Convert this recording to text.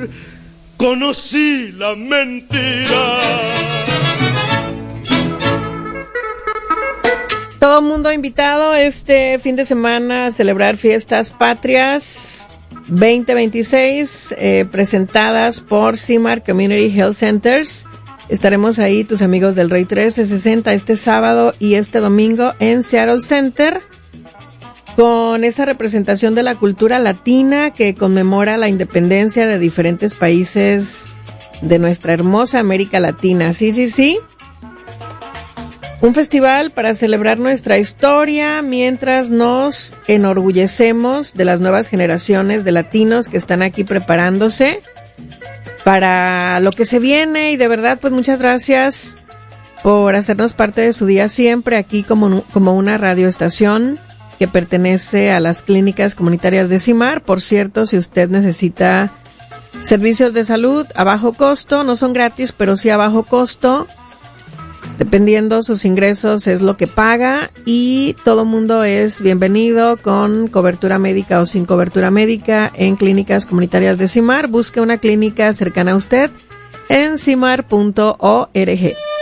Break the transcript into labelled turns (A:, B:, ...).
A: conocí la mentira.
B: Todo mundo invitado este fin de semana a celebrar Fiestas Patrias 2026, presentadas por CIMAR Community Health Centers. Estaremos ahí, tus amigos del Rey 1360, este sábado y este domingo en Seattle Center, con esta representación de la cultura latina que conmemora la independencia de diferentes países de nuestra hermosa América Latina. Sí. Un festival para celebrar nuestra historia mientras nos enorgullecemos de las nuevas generaciones de latinos que están aquí preparándose para lo que se viene. Y de verdad, pues muchas gracias por hacernos parte de su día siempre aquí como una radioestación que pertenece a las clínicas comunitarias de CIMAR. Por cierto, si usted necesita servicios de salud a bajo costo, no son gratis, pero sí a bajo costo, dependiendo sus ingresos es lo que paga, y todo mundo es bienvenido con cobertura médica o sin cobertura médica en clínicas comunitarias de CIMAR. Busque una clínica cercana a usted en cimar.org.